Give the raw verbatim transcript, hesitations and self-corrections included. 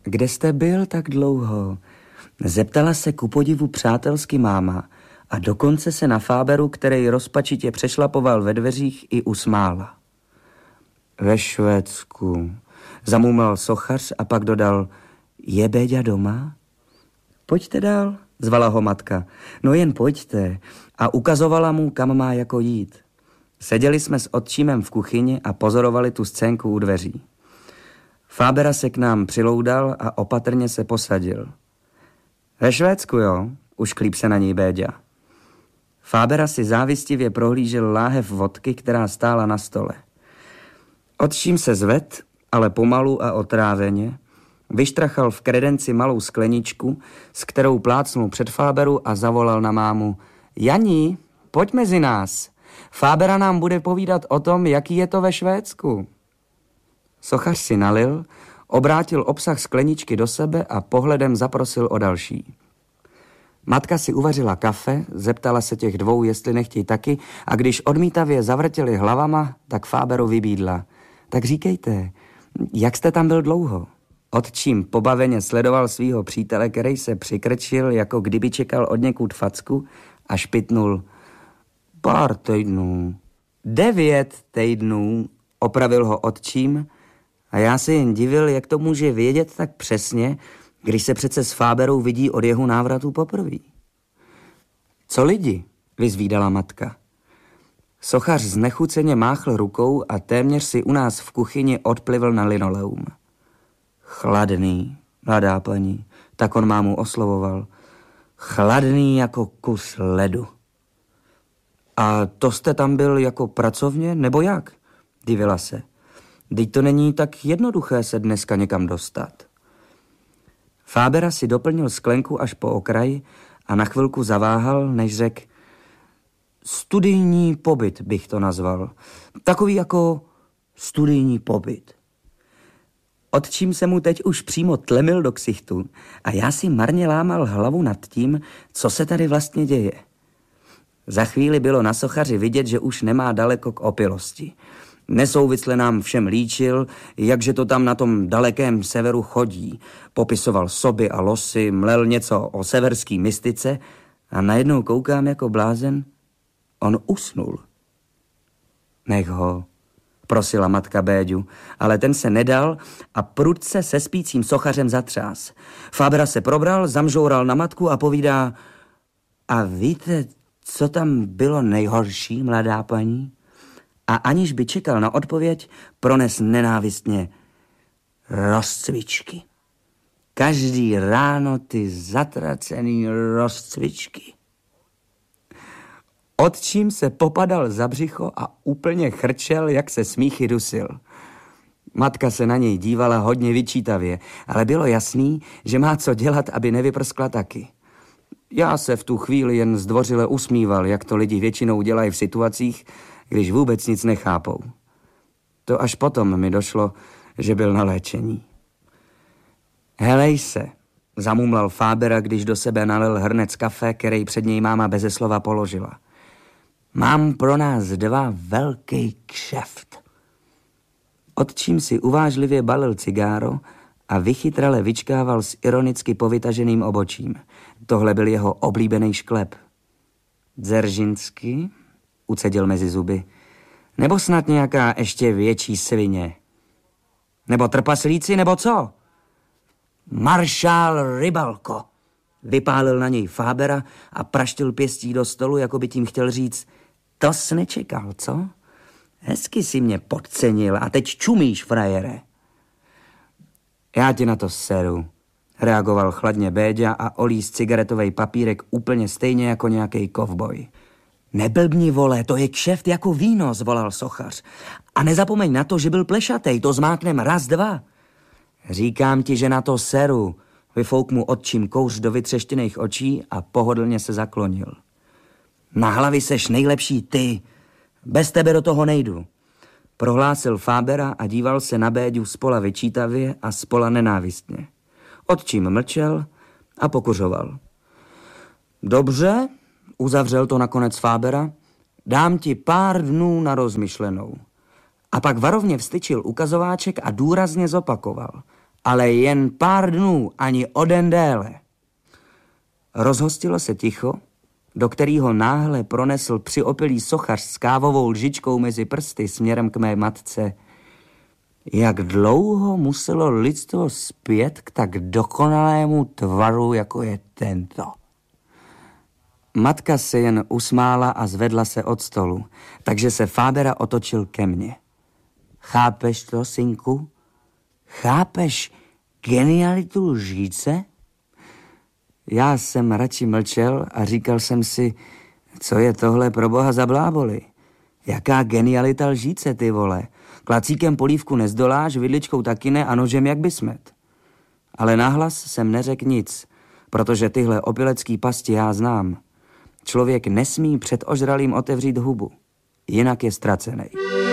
Kde jste byl tak dlouho? Zeptala se ku podivu přátelsky máma a dokonce se na Fáberu, který rozpačitě přešlapoval ve dveřích, i usmála. Ve Švédsku, zamumlal sochař a pak dodal, je Béďa doma? Pojďte dál, zvala ho matka. No jen pojďte. A ukazovala mu, kam má jako jít. Seděli jsme s otčímem v kuchyni a pozorovali tu scénku u dveří. Fábera se k nám přiloudal a opatrně se posadil. Ve Švédsku, jo? Ušklíp se na něj Béďa. Fábera si závistivě prohlížel láhev vodky, která stála na stole. Otčím se zved, ale pomalu a otráveně, vyštrachal v kredenci malou skleničku, s kterou plácnul před Fáberu a zavolal na mámu. Jani, pojď mezi nás. Fábera nám bude povídat o tom, jaký je to ve Švédsku. Sochař si nalil, obrátil obsah skleničky do sebe a pohledem zaprosil o další. Matka si uvařila kafe, zeptala se těch dvou, jestli nechtějí taky, a když odmítavě zavrtěli hlavama, tak Fáberu vybídla. Tak říkejte, jak jste tam byl dlouho? Otčím pobaveně sledoval svýho přítele, který se přikrčil, jako kdyby čekal od někud facku, a špitnul. Pár týdnů. Devět týdnů, opravil ho otčím, a já se jen divil, jak to může vědět tak přesně, když se přece s Fáberou vidí od jeho návratu poprvé. Co lidi? Vyzvídala matka. Sochař znechuceně máchl rukou a téměř si u nás v kuchyni odplivl na linoleum. Chladný, mladá paní, tak on mámu oslovoval. Chladný jako kus ledu. A to jste tam byl jako pracovně, nebo jak? Divila se. Vždyť to není tak jednoduché se dneska někam dostat. Fábera si doplnil sklenku až po okraj a na chvilku zaváhal, než řekl, studijní pobyt bych to nazval. Takový jako studijní pobyt. Otčím se mu teď už přímo tlemil do ksichtu a já si marně lámal hlavu nad tím, co se tady vlastně děje. Za chvíli bylo na sochaři vidět, že už nemá daleko k opilosti. Nesouvisle nám všem líčil, jakže to tam na tom dalekém severu chodí. Popisoval soby a losy, mlel něco o severský mystice a najednou koukám jako blázen. On usnul. Nech ho, prosila matka Béďu, ale ten se nedal a prudce se spícím sochařem zatřás. Fábera se probral, zamžoural na matku a povídá, a víte, co tam bylo nejhorší, mladá paní? A aniž by čekal na odpověď, prones nenávistně rozcvičky. Každý ráno ty zatracený rozcvičky. Otčím se popadal za břicho a úplně chrčel, jak se smíchy dusil. Matka se na něj dívala hodně vyčítavě, ale bylo jasný, že má co dělat, aby nevyprskla taky. Já se v tu chvíli jen zdvořile usmíval, jak to lidi většinou dělají v situacích, když vůbec nic nechápou. To až potom mi došlo, že byl na léčení. Helej se, zamumlal Fábera, když do sebe nalil hrnec kafe, který před něj máma beze slova položila. Mám pro nás dva velký kšeft. Otčím si uvážlivě balil cigáro a vychytrale vyčkával s ironicky povytaženým obočím. Tohle byl jeho oblíbený šklep. Dzeržinský? Ucedil mezi zuby. Nebo snad nějaká ještě větší svině? Nebo trpaslíci, nebo co? Maršál Rybalko, vypálil na něj Fábera a praštil pěstí do stolu, jako by tím chtěl říct, to jsi nečekal, co? Hezky si mě podcenil a teď čumíš, frajere. Já ti na to seru, reagoval chladně Béďa a olíz cigaretovej papírek úplně stejně jako nějaký kovboj. Neblbni, vole, to je kšeft jako víno, zvolal sochař. A nezapomeň na to, že byl plešatej, to zmáknem raz, dva. Říkám ti, že na to seru, vyfouk mu otčím kouř do vytřeštěných očí a pohodlně se zaklonil. Na hlavy seš nejlepší ty, bez tebe do toho nejdu, prohlásil Fábera a díval se na Béďu spola vyčítavě a spola nenávistně. Otčím mlčel a pokuřoval. Dobře, uzavřel to nakonec Fábera, dám ti pár dnů na rozmyšlenou. A pak varovně vstyčil ukazováček a důrazně zopakoval. ale jen pár dnů, ani o den déle. Rozhostilo se ticho, do kterého náhle pronesl přiopilý sochař s kávovou lžičkou mezi prsty směrem k mé matce. Jak dlouho muselo lidstvo zpět k tak dokonalému tvaru, jako je tento? Matka se jen usmála a zvedla se od stolu, takže se Fábera otočil ke mně. Chápeš to, synku? Chápeš genialitu lžíce? Já jsem radši mlčel a říkal jsem si, co je tohle pro boha za bláboli? Jaká genialita lžíce, ty vole? Klacíkem polívku nezdoláš, vidličkou taky ne a nožem jak by smet. Ale nahlas jsem neřekl nic, protože tyhle opilecký pasti já znám. Člověk nesmí před ožralým otevřít hubu, jinak je ztracený.